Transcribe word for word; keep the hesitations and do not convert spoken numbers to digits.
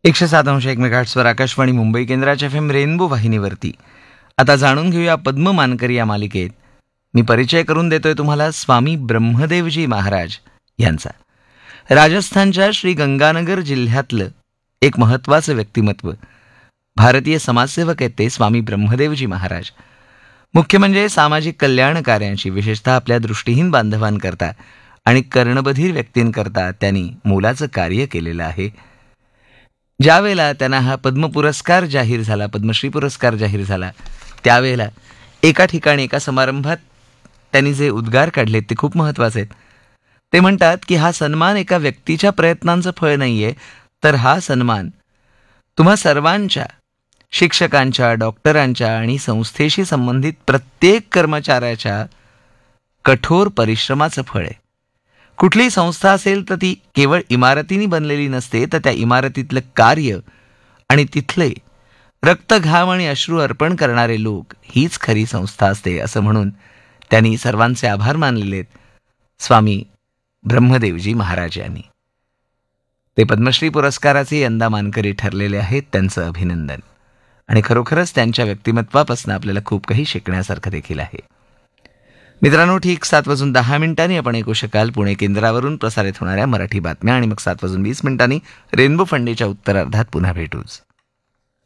एकशे सात अंश एक मेगाहर्ट्झवर आकाशवाणी मुंबई केंद्राच्या एफ एम रेनबो वाहिनीवरती आता जाणून घेऊया पद्म मानकरी या मालिकेत. मी परिचय करून देतोय तुम्हाला स्वामी ब्रह्मदेवजी महाराज यांचा. राजस्थानच्या श्री गंगानगर जिल्ह्यातलं एक महत्त्वाचं व्यक्तिमत्व, भारतीय समाजसेवक आहेत ते स्वामी ब्रह्मदेवजी महाराज. मुख्य म्हणजे सामाजिक कल्याण कार्यांची, विशेषतः आपल्या दृष्टीहीन बांधवांकरता आणि कर्णबधीर व्यक्तींकरता त्यांनी मोलाचं कार्य केलेलं आहे. ज्यावेळेला त्यांना हा पद्म पुरस्कार जाहीर झाला, पद्मश्री पुरस्कार जाहीर झाला, त्यावेळेला एका ठिकाणी एका समारंभात त्यांनी जे उद्गार काढले ते खूप महत्त्वाचे आहेत. ते म्हणतात की हा सन्मान एका व्यक्तीच्या प्रयत्नांचं फळ नाहीये, तर हा सन्मान तुम्हा सर्वांच्या, शिक्षकांच्या, डॉक्टरांच्या आणि संस्थेशी संबंधित प्रत्येक कर्मचाऱ्याच्या कठोर परिश्रमाचं फळ आहे. कुठलीही संस्था असेल तर ती केवळ इमारतींनी बनलेली नसते, तर त्या इमारतीतलं कार्य आणि तिथले रक्त, घाम आणि अश्रू अर्पण करणारे लोक हीच खरी संस्था असते, असं म्हणून त्यांनी सर्वांचे आभार मानलेले आहेत स्वामी ब्रह्मदेवजी महाराज यांनी. ते पद्मश्री पुरस्काराचे यंदा मानकरी ठरलेले आहेत. त्यांचं अभिनंदन. आणि खरोखरच त्यांच्या व्यक्तिमत्वापासून आपल्याला खूप काही शिकण्यासारखं देखील आहे. मित्रांनो, ठीक सात वाजून दहा मिनिटांनी आपण ऐकू शकाल पुणे केंद्रावरून प्रसारित होणाऱ्या मराठी बातम्या, आणि मग सात वाजून वीस मिनिटांनी रेनबो फंडेच्या उत्तरार्धात पुन्हा भेटूच.